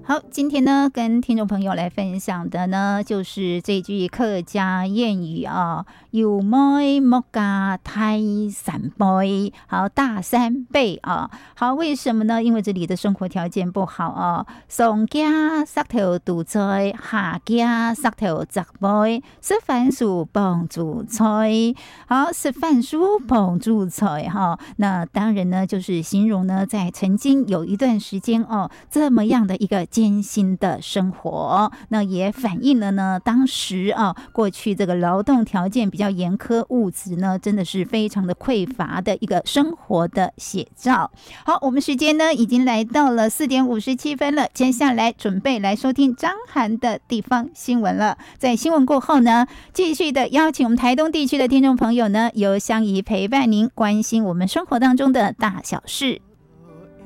好，今天呢，跟听众朋友来分享的呢，就是这句客家谚语啊，有妹莫家太三倍，好，大三倍啊。好，为什么呢？因为这里的生活条件不好啊，上家塞头堵菜，下家塞头杂杯，吃饭薯帮助菜，好，吃饭薯帮助菜哈。那当然呢，就是形容呢，在曾经有一段时间哦，这么样的一个艰辛的生活，那也反映了呢，当时啊，过去这个劳动条件比较严苛，物质呢真的是非常的匮乏的一个生活的写照。好，我们时间呢已经来到了4:57了，接下来准备来收听张涵的地方新闻了。在新闻过后呢，继续的邀请我们台东地区的听众朋友呢，由香怡陪伴您，关心我们生活当中的大小事。